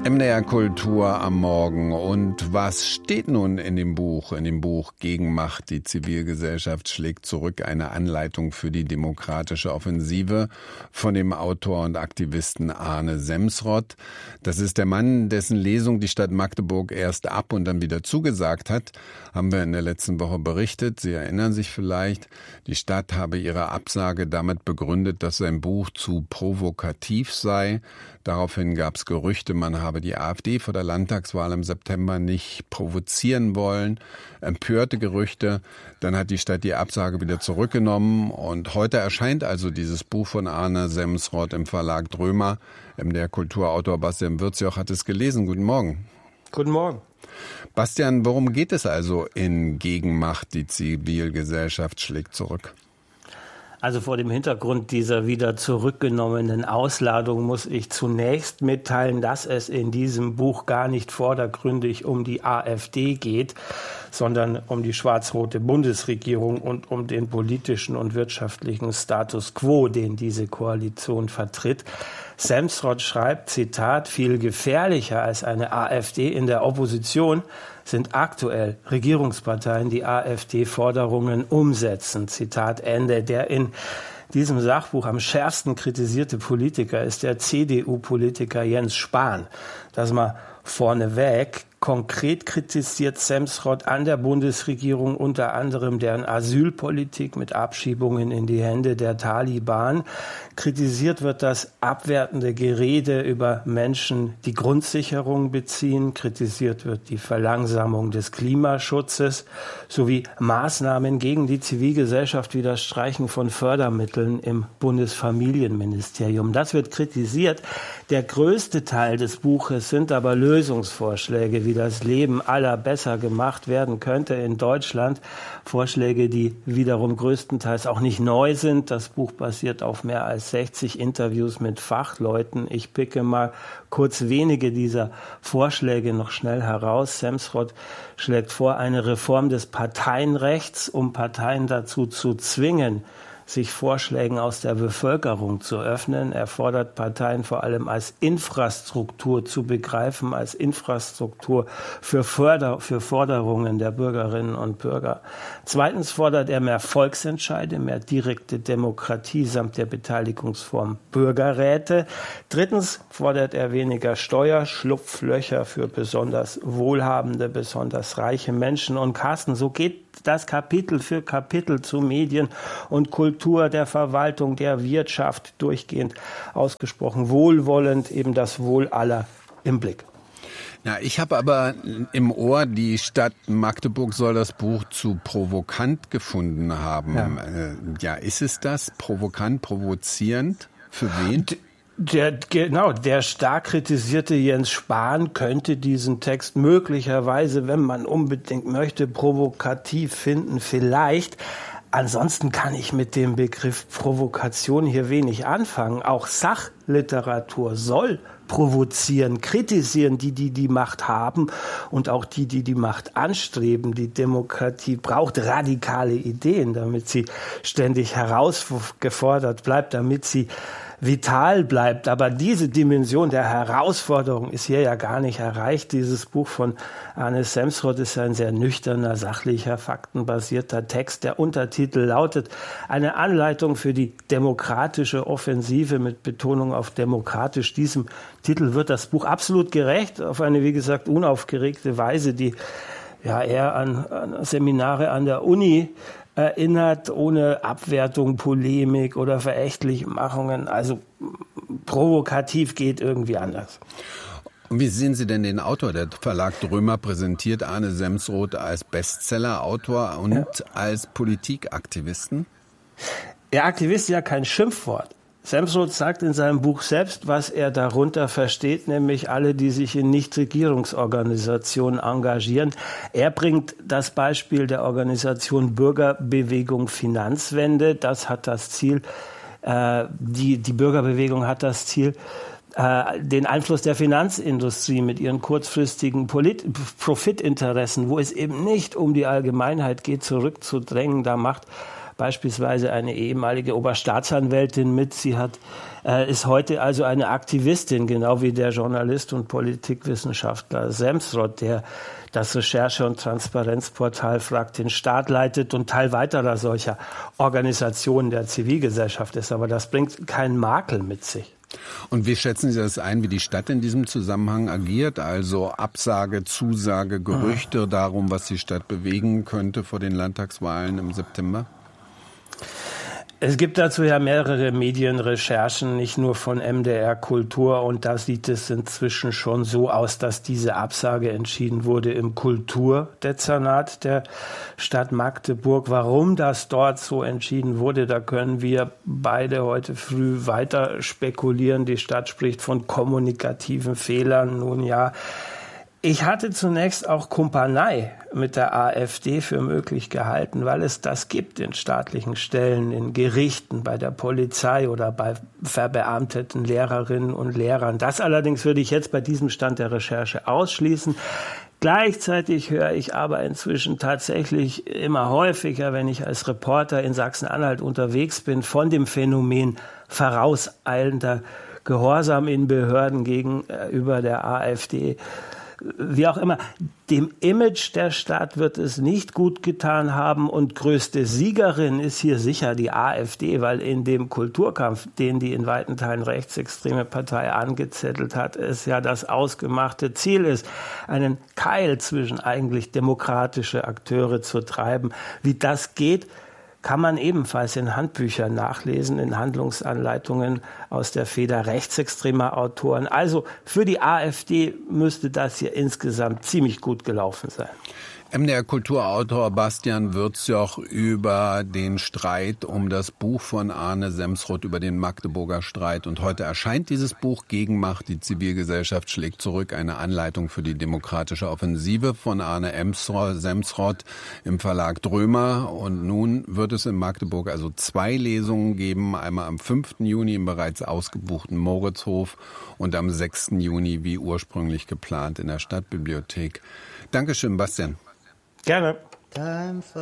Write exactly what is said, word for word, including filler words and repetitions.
M D R Kultur am Morgen. Und was steht nun in dem Buch? In dem Buch Gegenmacht, die Zivilgesellschaft schlägt zurück, eine Anleitung für die demokratische Offensive von dem Autor und Aktivisten Arne Semsrott. Das ist der Mann, dessen Lesung die Stadt Magdeburg erst ab und dann wieder zugesagt hat. Haben wir in der letzten Woche berichtet. Sie erinnern sich vielleicht, die Stadt habe ihre Absage damit begründet, dass sein Buch zu provokativ sei. Daraufhin gab es Gerüchte, man habe die AfD vor der Landtagswahl im September nicht provozieren wollen. Empörte Gerüchte. Dann hat die Stadt die Absage wieder zurückgenommen. Und heute erscheint also dieses Buch von Arne Semsrott im Verlag Drömer. Der Kulturautor Bastian Würzjoch hat es gelesen. Guten Morgen. Guten Morgen. Bastian, worum geht es also in Gegenmacht, die Zivilgesellschaft schlägt zurück? Also vor dem Hintergrund dieser wieder zurückgenommenen Ausladung muss ich zunächst mitteilen, dass es in diesem Buch gar nicht vordergründig um die AfD geht, sondern um die schwarz-rote Bundesregierung und um den politischen und wirtschaftlichen Status quo, den diese Koalition vertritt. Semsrott schreibt, Zitat, viel gefährlicher als eine AfD in der Opposition sind aktuell Regierungsparteien, die AfD-Forderungen umsetzen. Zitat Ende. Der in diesem Sachbuch am schärfsten kritisierte Politiker ist der C D U-Politiker Jens Spahn. Das mal vorneweg. Konkret kritisiert Semsrott an der Bundesregierung unter anderem deren Asylpolitik mit Abschiebungen in die Hände der Taliban. Kritisiert wird das abwertende Gerede über Menschen, die Grundsicherung beziehen. Kritisiert wird die Verlangsamung des Klimaschutzes sowie Maßnahmen gegen die Zivilgesellschaft wie das Streichen von Fördermitteln im Bundesfamilienministerium. Das wird kritisiert. Der größte Teil des Buches sind aber Lösungsvorschläge, wie das Leben aller besser gemacht werden könnte in Deutschland. Vorschläge, die wiederum größtenteils auch nicht neu sind. Das Buch basiert auf mehr als sechzig Interviews mit Fachleuten. Ich picke mal kurz wenige dieser Vorschläge noch schnell heraus. Semsrott schlägt vor, eine Reform des Parteienrechts, um Parteien dazu zu zwingen, sich Vorschlägen aus der Bevölkerung zu öffnen. Er fordert Parteien vor allem als Infrastruktur zu begreifen, als Infrastruktur für, Förder, für Forderungen der Bürgerinnen und Bürger. Zweitens fordert er mehr Volksentscheide, mehr direkte Demokratie samt der Beteiligungsform Bürgerräte. Drittens fordert er weniger Steuerschlupflöcher für besonders wohlhabende, besonders reiche Menschen. Und Carsten, so geht das Kapitel für Kapitel zu Medien und Kultur, der Verwaltung, der Wirtschaft durchgehend ausgesprochen wohlwollend, eben das Wohl aller im Blick. Ja, ich habe aber im Ohr, die Stadt Magdeburg soll das Buch zu provokant gefunden haben. Ja, äh, ja ist es das? Provokant, provozierend? Für wen? D- Der, genau, der stark kritisierte Jens Spahn könnte diesen Text möglicherweise, wenn man unbedingt möchte, provokativ finden, vielleicht. Ansonsten kann ich mit dem Begriff Provokation hier wenig anfangen. Auch Sachliteratur soll provozieren, kritisieren die, die die Macht haben und auch die, die die Macht anstreben. Die Demokratie braucht radikale Ideen, damit sie ständig herausgefordert bleibt, damit sie vital bleibt. Aber diese Dimension der Herausforderung ist hier ja gar nicht erreicht. Dieses Buch von Arne Semsrott ist ein sehr nüchterner, sachlicher, faktenbasierter Text. Der Untertitel lautet Eine Anleitung für die demokratische Offensive mit Betonung auf demokratisch. Diesem Titel wird das Buch absolut gerecht, auf eine, wie gesagt, unaufgeregte Weise, die ja eher an, an Seminare an der Uni erinnert, ohne Abwertung, Polemik oder Verächtlichmachungen. Also provokativ geht irgendwie anders. Und wie sehen Sie denn den Autor? Der Verlag Drömer präsentiert Arne Semsrott als Bestseller-Autor und ja. als Politikaktivisten? Ja, Aktivist ist ja kein Schimpfwort. Semsrott sagt in seinem Buch selbst, was er darunter versteht, nämlich alle, die sich in Nichtregierungsorganisationen engagieren. Er bringt das Beispiel der Organisation Bürgerbewegung Finanzwende. Das hat das Ziel, äh, die, die Bürgerbewegung hat das Ziel, äh, den Einfluss der Finanzindustrie mit ihren kurzfristigen Polit- Profitinteressen, wo es eben nicht um die Allgemeinheit geht, zurückzudrängen. Da macht beispielsweise eine ehemalige Oberstaatsanwältin mit. Sie hat, äh, ist heute also eine Aktivistin, genau wie der Journalist und Politikwissenschaftler Semsrott, der das Recherche- und Transparenzportal Frag den Staat leitet und Teil weiterer solcher Organisationen der Zivilgesellschaft ist. Aber das bringt keinen Makel mit sich. Und wie schätzen Sie das ein, wie die Stadt in diesem Zusammenhang agiert? Also Absage, Zusage, Gerüchte darum, was die Stadt bewegen könnte vor den Landtagswahlen im September? Es gibt dazu ja mehrere Medienrecherchen, nicht nur von M D R Kultur. Und da sieht es inzwischen schon so aus, dass diese Absage entschieden wurde im Kulturdezernat der Stadt Magdeburg. Warum das dort so entschieden wurde, da können wir beide heute früh weiter spekulieren. Die Stadt spricht von kommunikativen Fehlern. Nun ja, ich hatte zunächst auch Kumpanei mit der AfD für möglich gehalten, weil es das gibt in staatlichen Stellen, in Gerichten, bei der Polizei oder bei verbeamteten Lehrerinnen und Lehrern. Das allerdings würde ich jetzt bei diesem Stand der Recherche ausschließen. Gleichzeitig höre ich aber inzwischen tatsächlich immer häufiger, wenn ich als Reporter in Sachsen-Anhalt unterwegs bin, von dem Phänomen vorauseilender Gehorsam in Behörden gegenüber der AfD. Wie auch immer, dem Image der Stadt wird es nicht gut getan haben und größte Siegerin ist hier sicher die AfD, weil in dem Kulturkampf, den die in weiten Teilen rechtsextreme Partei angezettelt hat, es ja das ausgemachte Ziel ist, einen Keil zwischen eigentlich demokratische Akteure zu treiben. Wie das geht, kann man ebenfalls in Handbüchern nachlesen, in Handlungsanleitungen aus der Feder rechtsextremer Autoren. Also für die AfD müsste das hier insgesamt ziemlich gut gelaufen sein. M D R-Kulturautor Bastian Würzjoch über den Streit um das Buch von Arne Semsrott, über den Magdeburger Streit. Und heute erscheint dieses Buch Gegenmacht, die Zivilgesellschaft schlägt zurück, eine Anleitung für die demokratische Offensive von Arne Semsrott im Verlag Drömer. Und nun wird es in Magdeburg also zwei Lesungen geben, einmal am fünften Juni im bereits ausgebuchten Moritzhof und am sechsten Juni wie ursprünglich geplant in der Stadtbibliothek. Dankeschön, Bastian. Gerne.